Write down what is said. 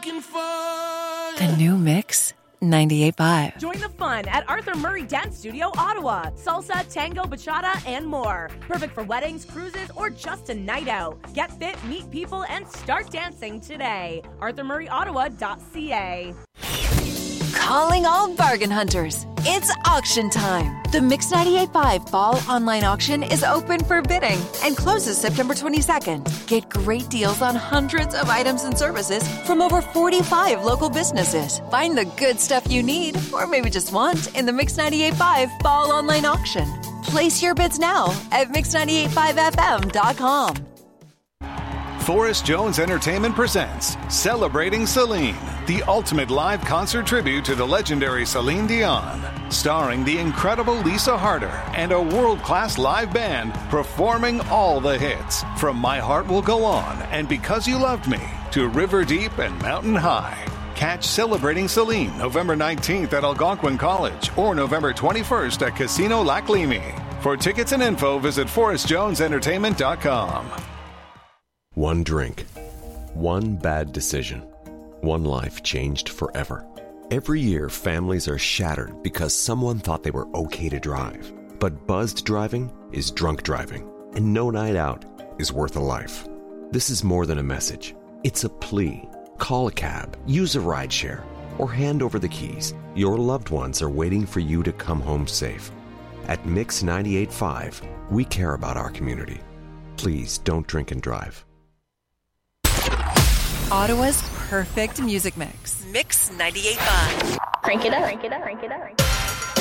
The new Mix 98.5. Join the fun at Arthur Murray Dance Studio, Ottawa. Salsa, tango, bachata, and more. Perfect for weddings, cruises, or just a night out. Get fit, meet people, and start dancing today. ArthurMurrayOttawa.ca. Calling all bargain hunters. It's auction time. The Mix 98.5 Fall Online Auction is open for bidding and closes September 22nd. Get great deals on hundreds of items and services from over 45 local businesses. Find the good stuff you need, or maybe just want, in the Mix 98.5 Fall Online Auction. Place your bids now at Mix985FM.com. Forrest Jones Entertainment presents Celebrating Celine, the ultimate live concert tribute to the legendary Celine Dion. Starring the incredible Lisa Harder and a world-class live band performing all the hits. From My Heart Will Go On and Because You Loved Me to River Deep and Mountain High. Catch Celebrating Celine November 19th at Algonquin College or November 21st at Casino Lac Limi. For tickets and info, visit ForrestJonesEntertainment.com. One drink, one bad decision, one life changed forever. Every year, families are shattered because someone thought they were okay to drive. But buzzed driving is drunk driving, and no night out is worth a life. This is more than a message. It's a plea. Call a cab, use a rideshare, or hand over the keys. Your loved ones are waiting for you to come home safe. At Mix 98.5, we care about our community. Please don't drink and drive. Ottawa's perfect music mix. Mix 98.5. Crank it up, crank it up, crank it up.